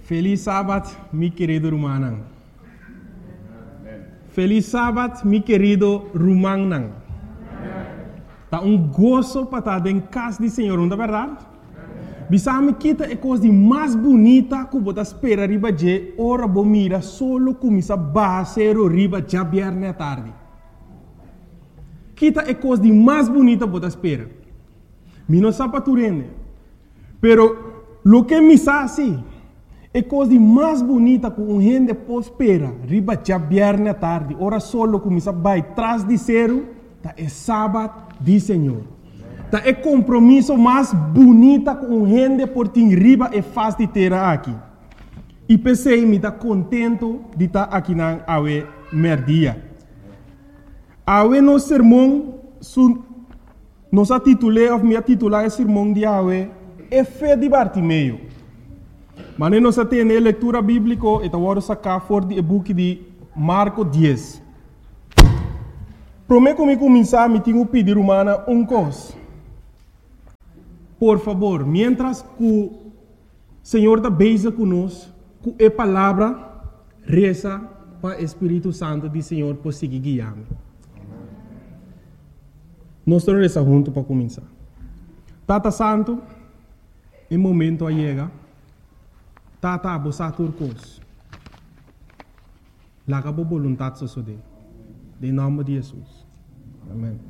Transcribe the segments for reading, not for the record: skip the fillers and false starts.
Feliz sábado, mi querido Rumanang. Feliz sábado, mi querido Rumanang. Tá gozo para estar em casa do Senhor, não é verdade? Bisame kita é coisa mais bonita que você espera riba de ora bo mira solo começa basero riba já viernes à tarde. Kita é coisa mais bonita que você espera. Mi não sabe turene. Pero lo que me sabe é coisa mais bonita que gente pode esperar riba já viernes à tarde. Ora solo começa vai trás de zero, tá é sábado do Senhor. Tá é compromisso mais bonita com gente por ter riba e faz de ter aqui. E pensei me tá contento de estar aqui na awe merdia. Awe no sermão nos titulei ou me titular o sermão de awe é fé de Bartimeu. Mas nós temos a leitura bíblica e agora sacar fora do book de Marcos 10. Prometo que começar me tenho pedir humana coisa. Por favor, mientras que o Senhor está beija conosco, com a palavra, reza para o Espírito Santo do Senhor por seguir guiando. Nós estamos rezando juntos para começar. Tata Santo, em momento a chega, Tata abosa turcos. Laga bo vontade sosode. Em nome de Jesus. Amém.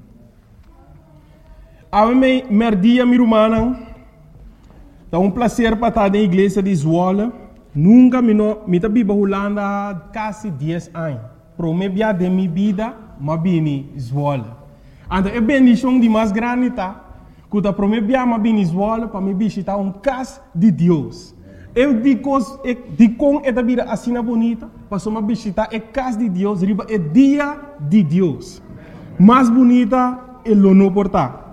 A mim, merdia mi Rumanang, é prazer para estar na igreja de Zwolle. Nunca me tá biba Holanda quase 10 anos. Pro me bia de minha vida, ma bini Zwolle. Então é bendição de mais grande tá. Quando pro me bia ma bini Zwolle para me visitar casa de Deus. Eu digo com esta vida assim bonita, para só me visitar a casa de Deus, riba é dia de Deus. Mais bonita é o não portar.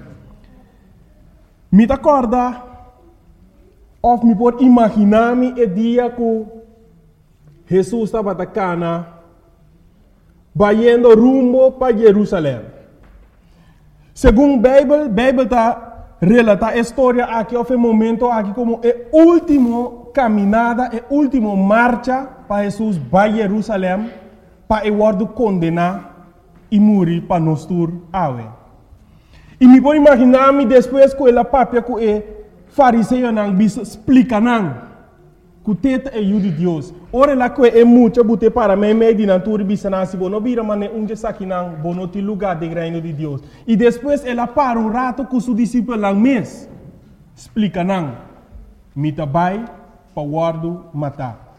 Me acorda, ou me pode imaginar-me o dia que Jesus estava na Cana, indo rumo para Jerusalém. Segundo a Bíblia está relata a história aqui, houve um momento aqui como a última caminhada, a última marcha para Jesus para Jerusalém, para o condenar e morrer para nós todos. E me pode imaginar-me depois que ela papia que o fariseu não explica não que o teto é o de Deus. Ora lá que é muito bote para mim meio de natura bisana se bono bira mane onde saki não bono ti lugar de reino de Deus. E depois ela para um rato com seu discípulo lá mês explica não me tabai para guardo matar.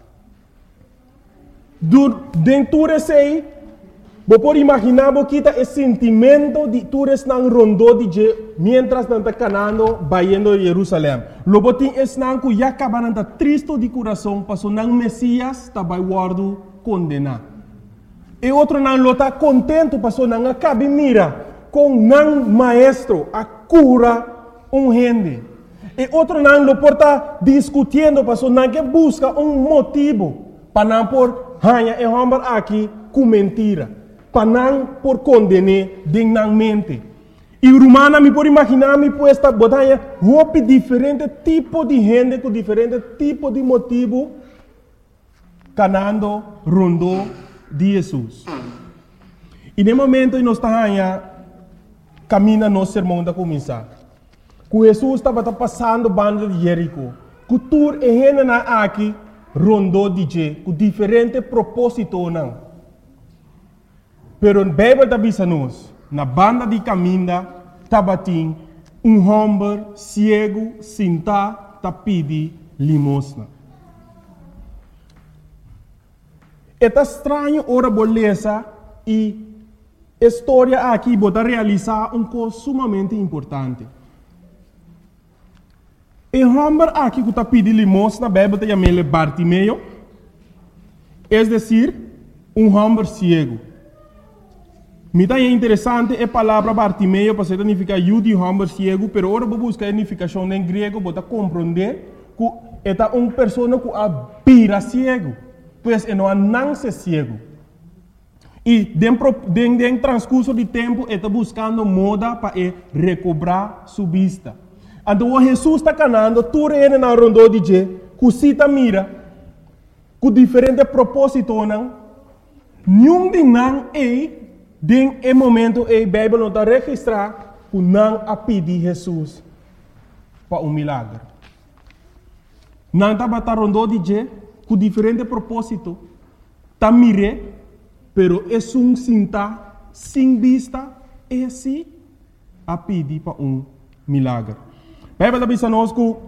Dentro desse você pode imaginar que o sentimento de todos não rondou de mientras não está canando, indo a Jerusalém. Logo tem esse não que já acaba não está triste de coração, porque não Messias está vai guardo condenar. E outro não está contente, porque não acaba mira com não maestro a cura gente. E outro não lo porta discutindo, porque não que busca motivo para não por hanha e homem aqui com mentira. Para não por condenar dignamente. E Romana me pode imaginar me puesta botanha roupa diferente tipo de gente com diferente tipo de motivo canando rondo de Jesus. E no momento nós estamos caminhando no sermão da começar. Que Jesus estava passando banda de Jerico. Que tur e gente na aqui rondo de je com diferente propósito não. Pero a Bíblia está dizendo na banda de caminho, tabatim, homem cego, sentado, pedi limosna. É estranho ora beleza e a história aqui bota realizar coisa sumamente importante. O homem aqui que está pedindo limosna, a Bíblia está chamando Bartimeu, é decir, homem cego. Me está interessante a palavra Bartimeu, porque significa de homem cego, pero agora vou buscar a significação em grego, para compreender que é uma pessoa que vira cego, pois não nasce cego. E dentro do transcurso de tempo, está buscando moda para recobrar sua vista. Então, Jesus está canando, tu reina na rondo de je, que cita mira, com diferente propósito, não? Nenhum de não den e momento a Bíblia não está registrar que não a pedir Jesus para milagre. Não está batendo de je com diferente propósito, tá mire, pero é cinta sem vista é assim a pedir para milagre. A Bíblia diz a nós que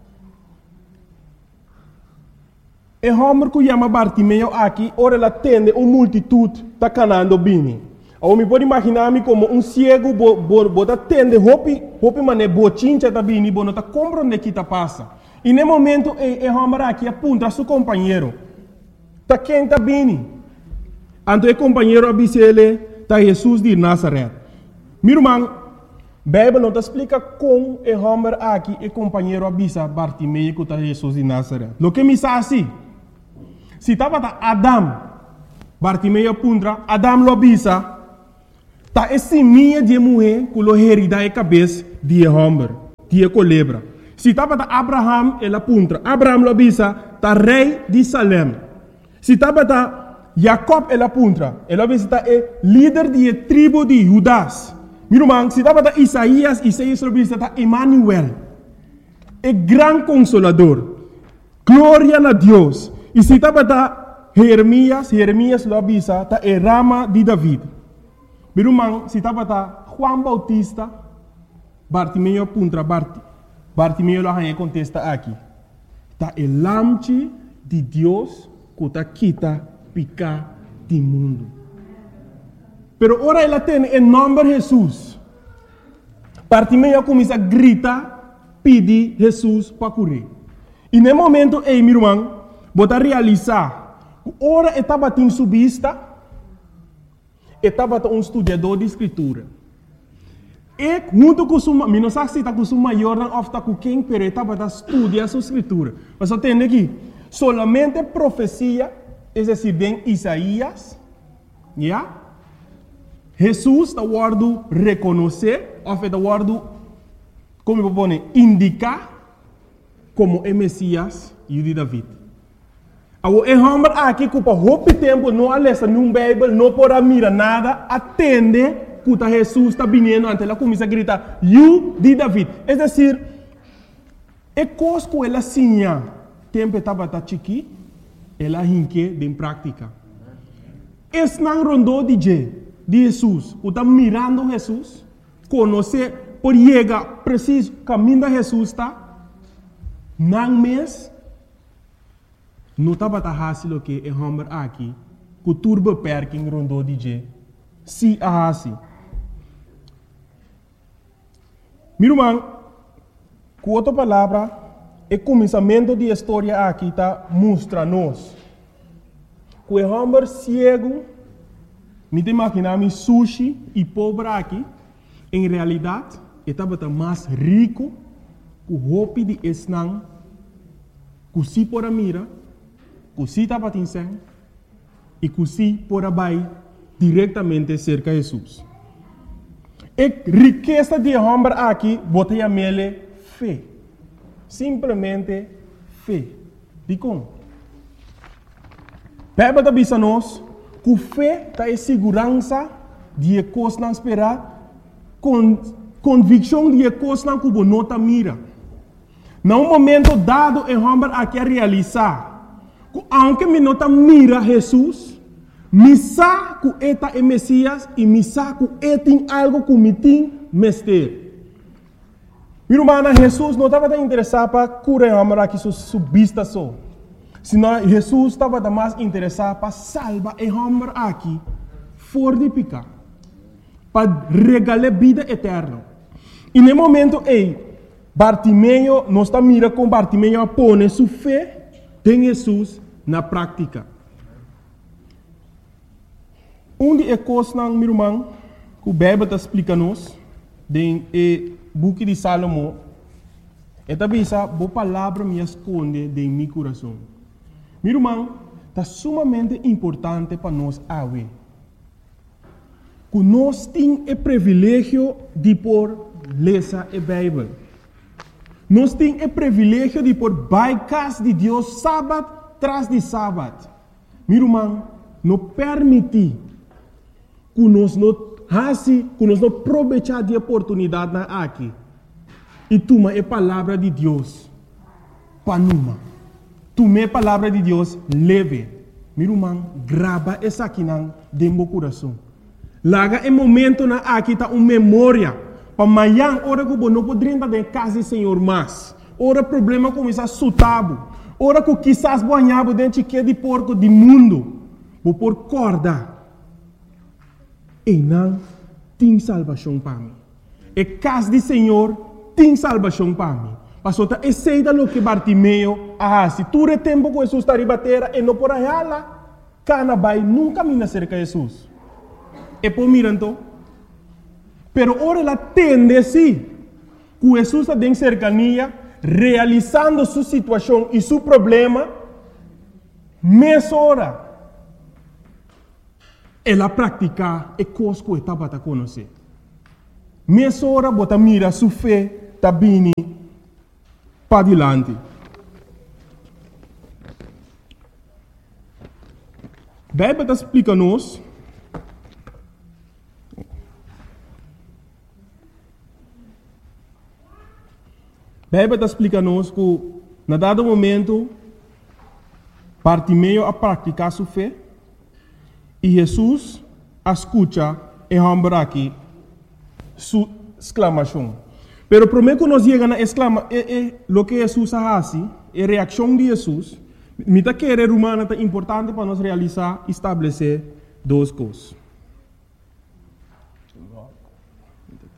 é homem que chama Bartimeu aqui, ora ela atende uma multitude está canando bem. Eu me pode imaginar-me como cego, bota atende, hopi mané bochincha tá bem, não tá compreendendo o que está passa. E no momento é homem aqui aponta a seu companheiro, tá quem tá bem. Então o companheiro avisa ele, tá Jesus de Nazaré. Meu irmão, a Bíblia não te explica como o homem aqui e companheiro avisa Bartimeu que tá Jesus de Nazaré. O que me diz assim? Se estava Adam, Bartimeu apunta, Adam lo avisa, tá esse minha de mulher que lo herida a cabeça de homem, de culebra. Se estava Abraham, ele apunta, Abraham lo avisa, tá rei de Salem. Se estava Jacob, ele apunta, ele avisa, tá líder de tribo de Judas. Meu irmão, se estava Isaías lo avisa, tá Emmanuel, é grande consolador, glória a Deus. E se estava Jeremias lo avisa, tá rama de David. Meu irmão, se estava Juan Bautista, Bartimeu apunta, Bartimeu lo contesta aqui. Tá lamche de Deus que tá quita picar do mundo. Pero ora ela tem em nome de Jesus. Bartimeu começa a gritar, pedir Jesus para curar. E no momento, meu irmão, bota realizar, ora estava em sua vista, estava estudador de escritura. E junto com sua, não sei se está com sua maior ou está com quem, mas estava estudando sua escritura. Mas eu tenho aqui, solamente profecia, é decir, de Isaías, yeah? Jesus está guardando reconhecer, ou está guardando, como eu vou indicar, como é Messias e o de David. O homem aqui que por muito tempo não alessa num Bíblia, não pode mirar nada, atende que Jesus está vindo, antes ela começa a gritar, "You de David". É decir, é coisa que ela sinha, tempo estava chiqui, ela hinque de prática. Esse não rondou de Jesus, que está mirando Jesus, conhecer, por chegar preciso, caminho de Jesus está, não mês, não estava fácil que é homem aqui, que o turbo perking rondou de se a assim. Meu irmão, com outra palavra, o começamento da história aqui está mostra-nos que o homem cego, me imaginar sushi e pobre aqui, em realidade, estava mais rico que o roupa de esnang, que se por a mira, que se estava atingindo e que se por a vai diretamente cerca de Jesus. A riqueza de homem aqui, botei a mele fé. Simplesmente fé. De como? A Bíblia diz a nós que fé está em segurança de coisas não esperar, convicção de coisas não que não está mira. Num momento dado, o homem aqui a realizar, que aunque me não está mira Jesus, me sabe que eta é Messias e me sabe que ele tem algo que me tem mestre. Meu irmão, Jesus não estava interessado para curar o homem aqui sua vista só. Senão Jesus estava mais interessado para salvar o homem aqui fora de pecar. Para regalar vida eterna. E no momento Bartimeu, não está mirando com Bartimeu a pôr sua fé em Jesus na prática. Onde é coisa, meu irmão, que o Bíblia está explicando-nos, no book de Salomão, é também essa boa palavra me esconde em meu coração. Meu irmão, está sumamente importante para nós ver que nós temos o privilégio de ler a Bíblia. Nós temos o privilégio de por by casa de Deus sábado tras de sábado. Meu irmão, não permite que nós não aproveitar de oportunidade na aqui. E toma a palavra de Deus para numa. Toma a palavra de Deus leve. Meu irmão, grava essa aqui dentro do coração. Laga em momento na aqui tá uma memória. Para amanhã, hora que não poderia estar em casa do Senhor mais. Ora problema começa a sutabo. Ora que quizás banhava dentro de porco do mundo. Vou por corda. E não tem salvação para mim. E casa do Senhor tem salvação para mim. Passou a eceita lo que Bartimeu se tu é tempo que Jesus está ribatera e não por aí lá, cana vai nunca mina cerca de Jesus. E por miranto, pero ora ela tende sim, que Jesus está em cercania, realizando sua situação e seu problema, meia hora. Ela pratica e coisa que estava a conhecer. Meia hora, bota mira sua fé, está bem para adiante. A Bíblia explica-nos que, na dado momento, Bartimeu a praticar sua fé e Jesus escuta e ambra aqui sua exclamação. Pero primeiro que nós chegamos na exclamação, o que Jesus faz, a reação de Jesus, me está querer humana é importante para nós realizar, estabelecer duas coisas.